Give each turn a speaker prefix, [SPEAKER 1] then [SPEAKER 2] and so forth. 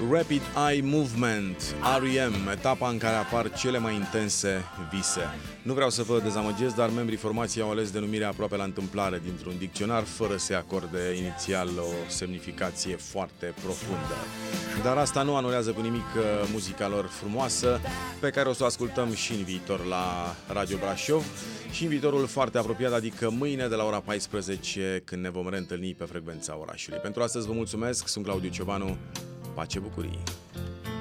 [SPEAKER 1] Rapid Eye Movement, R.E.M., etapa în care apar cele mai intense vise. Nu vreau să vă dezamăgesc, dar membrii formației au ales denumirea aproape la întâmplare dintr-un dicționar, fără să acorde inițial o semnificație foarte profundă. Dar asta nu anulează cu nimic muzica lor frumoasă, pe care o să o ascultăm și în viitor la Radio Brașov și în viitorul foarte apropiat, adică mâine de la ora 14, când ne vom reîntâlni pe frecvența orașului. Pentru astăzi vă mulțumesc, sunt Claudiu Ciobanu, pace, bucurii!